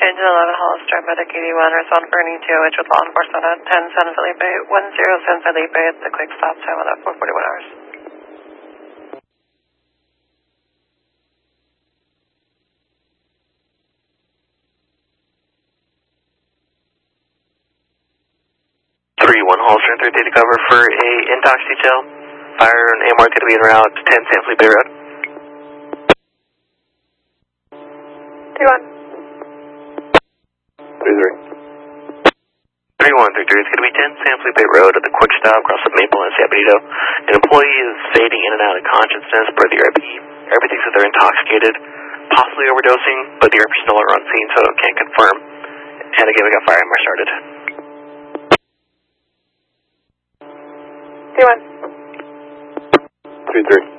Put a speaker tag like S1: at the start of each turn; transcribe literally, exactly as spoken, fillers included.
S1: Engine eleven Hollister, Medic eighty-one, respond for an E T O H with law enforcement at ten San Felipe, one zero San Felipe, it's a quick stop time on that four forty-one hours.
S2: three one Hollister, third data cover for a intox detail. Fire and A M R going to be en route to ten San Felipe Road.
S1: three one.
S2: three three. three one, three three, it's going to be ten San Felipe Road at the quick stop across the Maple and San Benito. An employee is fading in and out of consciousness per the R P. Everybody thinks that they're intoxicated, possibly overdosing, but the R P's still on scene, so can't confirm. And again, we got fire A M R started.
S1: three one.
S2: three three.